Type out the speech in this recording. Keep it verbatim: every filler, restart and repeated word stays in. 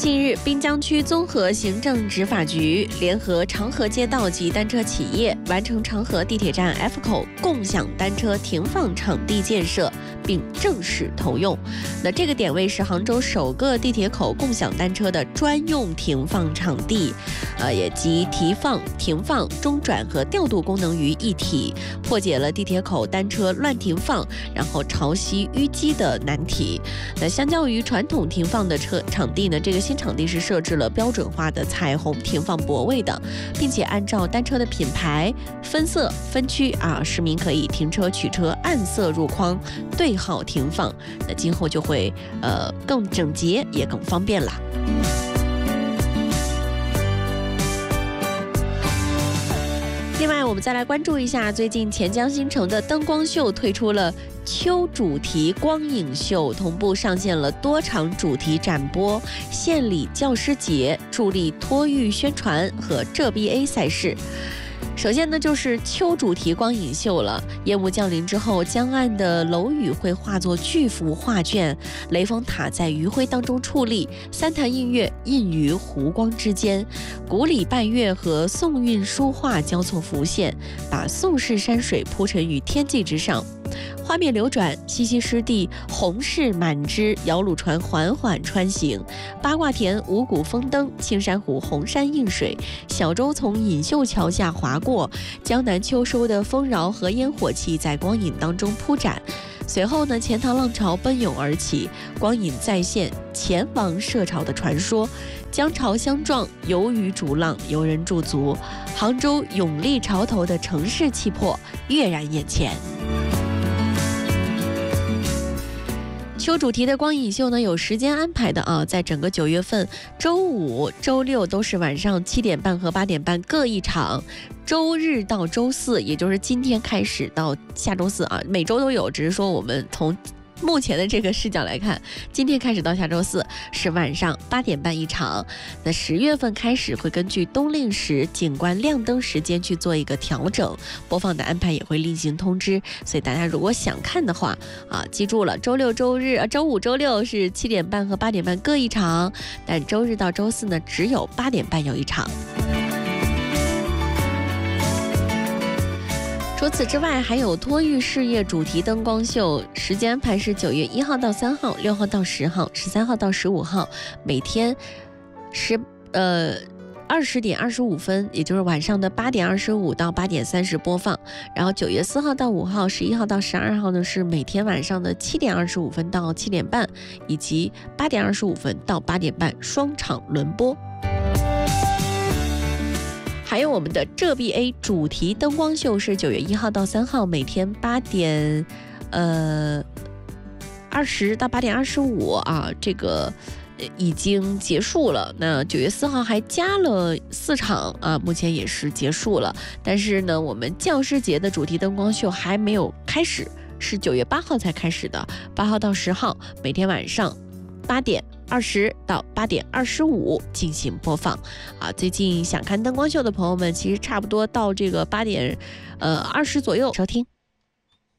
近日，滨江区综合行政执法局联合长河街道及单车企业，完成长河地铁站 F 口共享单车停放场地建设，并正式投用。那这个点位是杭州首个地铁口共享单车的专用停放场地，呃，也集提放、停放、中转和调度功能于一体，破解了地铁口单车乱停放，然后潮汐淤积的难题。那相较于传统停放的车场地呢，这个新场地是设置了标准化的彩虹停放泊位的，并且按照单车的品牌分色分区啊，市民可以停车取车按色入框对号停放，那今后就会呃更整洁也更方便啦。另外，我们再来关注一下，最近钱江新城的灯光秀推出了秋主题光影秀，同步上线了多场主题展播、献礼教师节、助力托育宣传和浙 B A 赛事。首先呢，就是秋主题光影秀了。夜幕降临之后，江岸的楼宇会化作巨幅画卷，雷峰塔在余晖当中矗立，三潭映月映于湖光之间，古里拜月和宋韵书画交错浮现，把宋氏山水铺陈于天际之上。画面流转，西溪湿地，红柿满枝，摇橹船缓缓穿行，八卦田五谷丰登，青山湖红山映水，小舟从锦绣桥下划过，江南秋收的丰饶和烟火气在光影当中铺展。随后呢，钱塘浪潮奔涌而起，光影再现钱王设潮的传说，江潮相撞，游鱼逐浪，游人驻足，杭州永立潮头的城市气魄跃然眼前。秋主题的光影秀呢，有时间安排的啊，在整个九月份，周五、周六都是晚上七点半和八点半各一场，周日到周四，也就是今天开始到下周四啊，每周都有，只是说我们从目前的这个视角来看，今天开始到下周四是晚上八点半一场。那十月份开始会根据冬令时景观亮灯时间去做一个调整，播放的安排也会另行通知。所以大家如果想看的话啊，记住了，周六周日、啊、周五周六是七点半和八点半各一场，但周日到周四呢，只有八点半有一场。除此之外，还有托育事业主题灯光秀，时间安排是九月一号到三号、六号到十号、十三号到十五号，每天十呃二十点二十五分，也就是晚上的八点二十五到八点三十播放。然后九月四号到五号、十一号到十二号呢，是每天晚上的七点二十五分到七点半，以及八点二十五分到八点半双场轮播。还有我们的浙 B A 主题灯光秀是九月一号到三号，每天八点呃二十到八点二十五啊，这个已经结束了。那九月四号还加了四场啊，目前也是结束了。但是呢，我们教师节的主题灯光秀还没有开始，是九月八号才开始的，八号到十号，每天晚上八点二十到八点二十五进行播放啊。最近想看灯光秀的朋友们，其实差不多到这个八点呃二十左右收听。